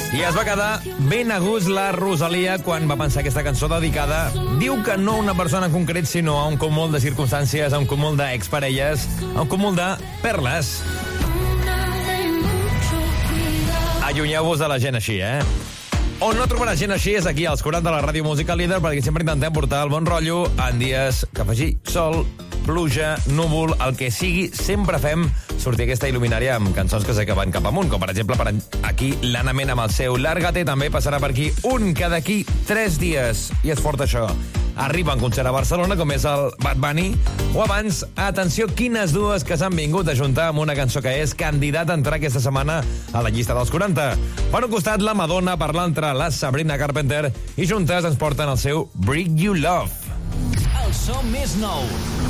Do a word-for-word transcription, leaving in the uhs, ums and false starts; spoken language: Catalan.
I es va quedar ben a gust la Rosalia quan va pensar aquesta cançó dedicada. Diu que no a una persona en concret, sinó a un cúmul de circumstàncies, a un cúmul d'exparelles, a un cúmul de perles. Allunyeu-vos de la gent així, eh? On no trobaràs gent així és aquí, als quaranta de la Ràdio Música Líder, perquè sempre intentem portar el bon rotllo en dies que faci sol, pluja, núvol, el que sigui, sempre fem sortir aquesta il·luminària amb cançons que sé que van cap amunt, com per exemple per aquí l'Anna Mena amb el seu Lárgate, també passarà per aquí un que d'aquí tres dies, i és fort això, arriba en concert a Barcelona, com és el Bad Bunny, o abans, atenció, quines dues que s'han vingut a juntar amb una cançó que és candidata a entrar aquesta setmana a la llista dels quaranta. Per un costat, la Madonna, per l'altre, la Sabrina Carpenter, i juntes ens porten el seu Bring You Love. El so més nou,